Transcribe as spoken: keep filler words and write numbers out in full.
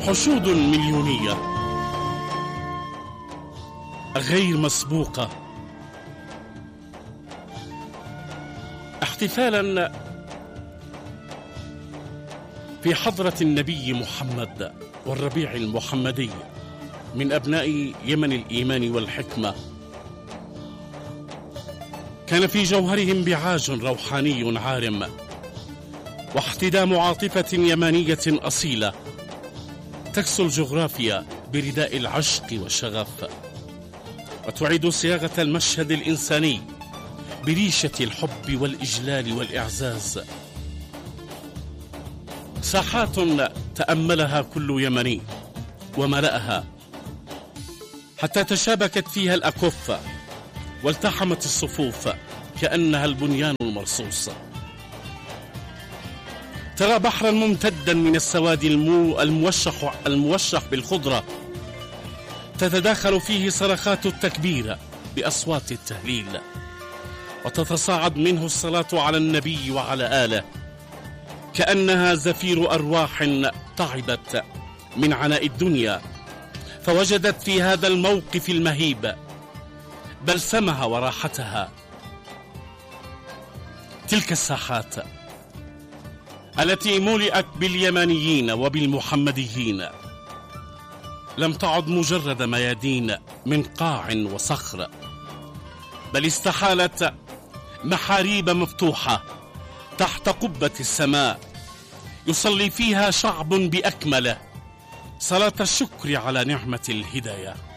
حشود مليونية غير مسبوقة، احتفالا في حضرة النبي محمد والربيع المحمدي من أبناء يمن الإيمان والحكمة. كان في جوهرهم بعاج روحاني عارم واحتدام عاطفة يمانية أصيلة تكسو الجغرافيا برداء العشق والشغف، وتعيد صياغة المشهد الإنساني بريشة الحب والإجلال والإعزاز. ساحات تأملها كل يمني وملأها حتى تشابكت فيها الأكف والتحمت الصفوف كأنها البنيان المرصوص. ترى بحرا ممتدا من السواد المو الموشح, الموشح بالخضرة تتداخل فيه صرخات التكبير بأصوات التهليل، وتتصاعد منه الصلاة على النبي وعلى آله كأنها زفير أرواح تعبت من عناء الدنيا، فوجدت في هذا الموقف المهيب بلسمها وراحتها. تلك الساحات التي ملئت باليمانيين وبالمحمديين لم تعد مجرد ميادين من قاع وصخر، بل استحالت محاريب مفتوحة تحت قبة السماء يصلي فيها شعب بأكمله صلاة الشكر على نعمة الهداية.